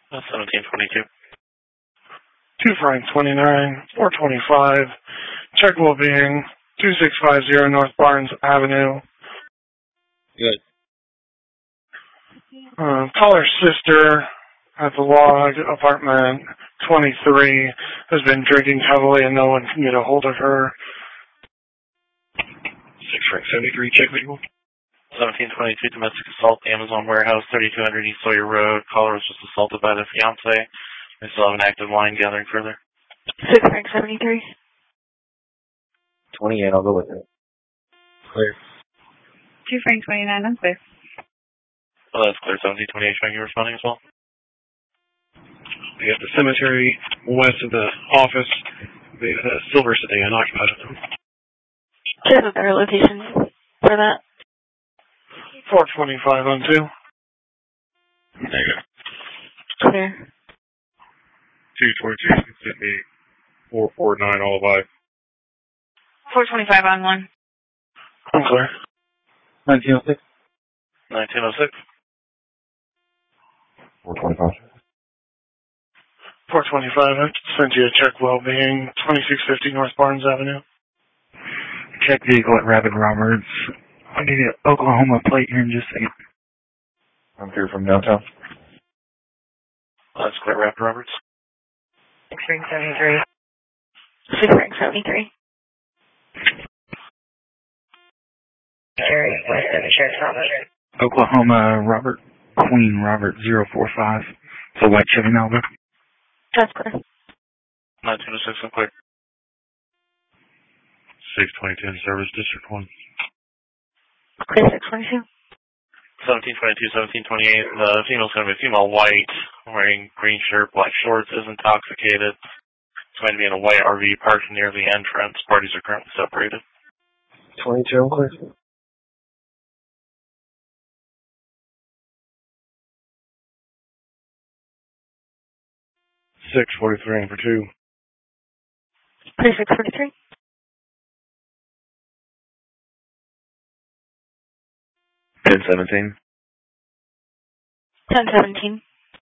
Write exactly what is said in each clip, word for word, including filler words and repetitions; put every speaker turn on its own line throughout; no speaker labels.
Uh, seventeen twenty-two.
two Frank twenty-nine, four twenty-five, check well-being, two six five zero North Barnes Avenue.
Good.
Uh, caller's sister at the log, apartment twenty-three, has been drinking heavily and no one can get a hold of her.
six Frank seventy-three, check visual. seventeen twenty-two, domestic assault, Amazon warehouse, thirty-two hundred East Sawyer Road. Caller was just assaulted by their fiance. They still have an active line gathering further.
six Frank seventy-three.
twenty-eight, I'll go with it.
Clear.
two Frank twenty-nine, I'm clear.
Oh, that's clear. seventeen twenty-eight, showing you responding as well.
We have the cemetery west of the office. The uh, silver sedan occupied it.
Do you have a better location for that?
four twenty-five on two.
Negative.
Clear.
two twenty-two, sent me four forty-nine, all by.
four twenty-five on one.
I'm clear.
nineteen oh six.
nineteen oh six.
four twenty-five.
four twenty-five, I sent you a check well-being, twenty-six fifty North Barnes Avenue.
Check vehicle at Rapid Roberts. I'll give you an Oklahoma plate here in just a second. I'm here from downtown.
Oh, that's clear. Rapid Roberts.
six Frank seventy-three. six Frank seventy-three. Area west of the sheriff's office.
Oklahoma Robert Queen Robert zero four five. It's a white Chevy Malibu.
That's clear.
nineteen oh six, I'm clear.
six twenty-two in Service District one.
Clear six twenty-two.
seventeen twenty-two, seventeen twenty-eight. The female's going to be female white, wearing green shirt, black shorts, is intoxicated. It's going to be in a white R V parked near the entrance. Parties are currently separated.
twenty-two, I'm clear.
six forty-three in for two.
Clear six forty-three.
ten seventeen.
ten seventeen.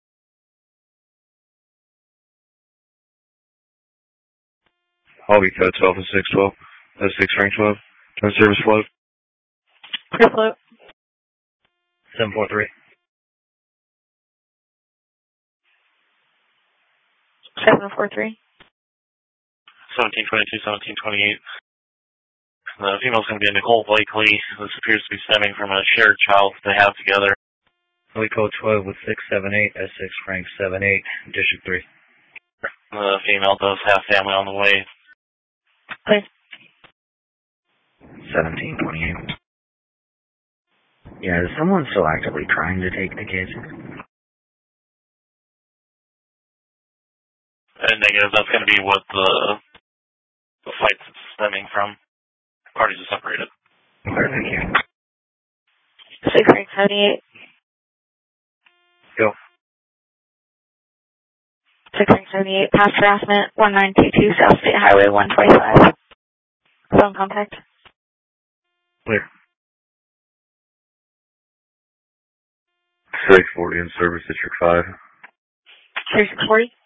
Hobby code twelve and six twelve. That's six Frank twelve. Turn service float.
Clear float.
seven four three.
seven four three.
seventeen twenty-two, seventeen twenty-eight. The female's going to be a Nicole Blakely. This appears to be stemming from a shared child they have together.
Hobby code twelve with six seven eight. S six Frank seven eight. District three.
The female does have family on the way.
Clear.
seventeen twenty-eight. Yeah, is someone still actively trying to take the kids?
And negative, that's going to be what the the fight's stemming from. Parties are separated.
Where thank you.
six Frank seventy-eight.
Go.
six Frank seventy-eight. Past harassment. one nine two two South State Highway one twenty-five. Phone contact.
Clear.
six forty in Service District five.
Clear six forty.